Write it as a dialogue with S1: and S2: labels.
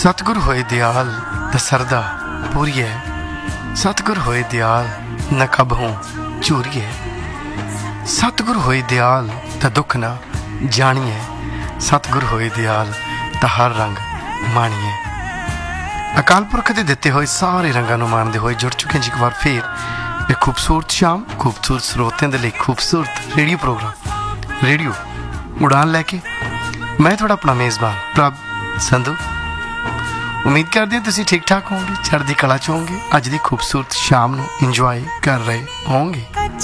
S1: सतगुर होए दयाल द सरदा पूरीए, सतगुर होए दयाल न कबहूं झूरीए, सतगुर होए दयाल द दुख ना जानिए, सतगुर होए दयाल द हर रंग माणीए। अकाल पुरख के दिते हुए सारे रंगों को माणते हुए जुड़ चुके हैं जी एक बार फिर एक खूबसूरत शाम खूबसूरत स्रोतियों के लिए खूबसूरत रेडियो प्रोग्राम रेडियो उड़ान लैके मैं थोड़ा अपना मेज़बान प्रभ संधू। उम्मीद करते हैं तुम ठीक ठाक होंगे, चढ़ती कला च होंगे, अज की खूबसूरत शाम को इंजॉय कर रहे होंगे।